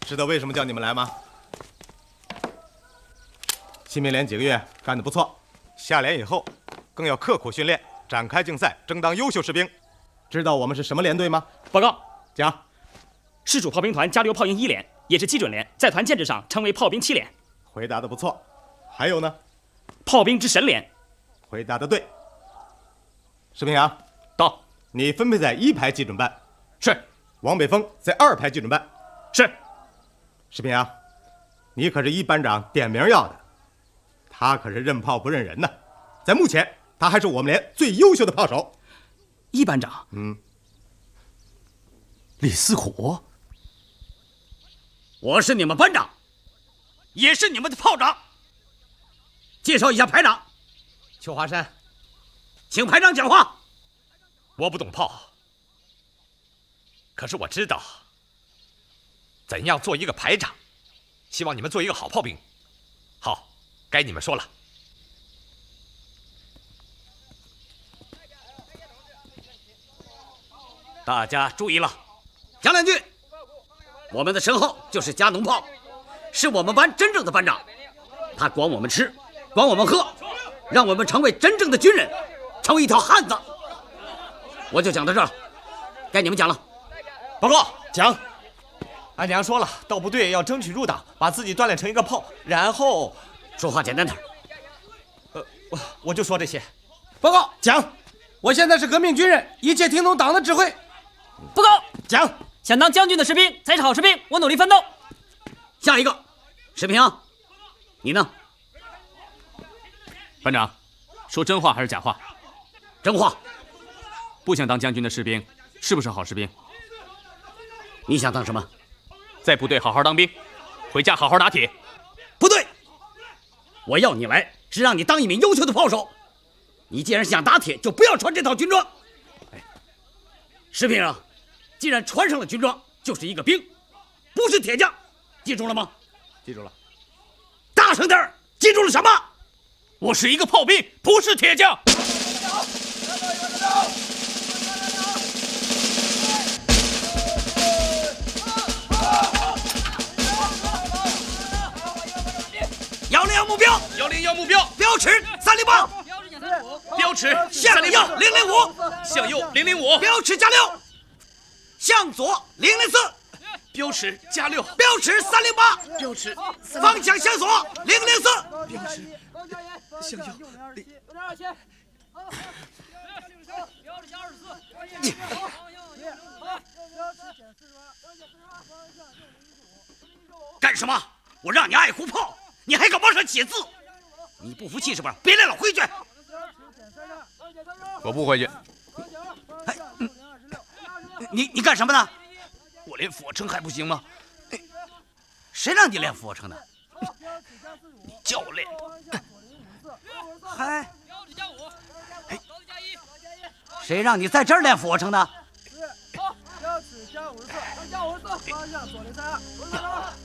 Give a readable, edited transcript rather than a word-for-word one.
知道为什么叫你们来吗？新兵连几个月干得不错，下连以后更要刻苦训练，展开竞赛，争当优秀士兵。知道我们是什么连队吗？ 报告， 讲。 市主炮兵团加6炮营1连，也是基准连，在团建制上称为炮兵7连。 回答得不错。还有呢？ 炮兵之神连。 回答得对。石平阳， 到。 你分配在1排基准班。 是。 王北峰在2排基准班。 是。 石平阳，你可是一班长点名要的，他可是认炮不认人呢。在目前，他还是我们连最优秀的炮手。 一班长。 李思虎， 我是你们班长，也是你们的炮长。介绍一下排长邱华山， 请排长讲话。 我不懂炮，可是我知道怎样做一个排长。希望你们做一个好炮兵。好，该你们说了。 大家注意了，蒋两军，我们的身后就是加农炮，是我们班真正的班长。他管我们吃，管我们喝，让我们成为真正的军人，成为一条汉子。我就讲到这儿了，该你们讲了。 报告，讲。俺娘说了，到部队要争取入党，把自己锻炼成一个炮，然后说话简单点。 我就说这些。 报告，讲。我现在是革命军人，一切听从党的指挥。 报告， 讲。 想当将军的士兵才是好士兵，我努力奋斗。 下一个，石平阳，你呢？ 班长，说真话还是假话？ 真话。 不想当将军的士兵，是不是好士兵？ 你想当什么？ 在部队好好当兵，回家好好打铁。 不对，我要你来是让你当一名优秀的炮手。你既然想打铁，就不要穿这套军装。石平阳，既然穿上了军装，就是一个兵，不是铁匠，记住了吗？ 记住了。 大声点，记住了什么？ 我是一个炮兵，不是铁匠。 101目标 ，101目标， 标尺308， 标尺向右005， 向右005， 标尺加6，向左004， 标尺加6， 标尺308， 标尺方向向左004， 标尺向右干什么？我让你爱护炮，你还敢往上写字？你不服气是不是？别来了，回去。 我不回去。 你干什么呢？ 我练俯卧撑还不行吗？ 谁让你练俯卧撑的？ 你教练。 还谁让你在这儿练俯卧撑的？ 标尺加54，加54，方向左032，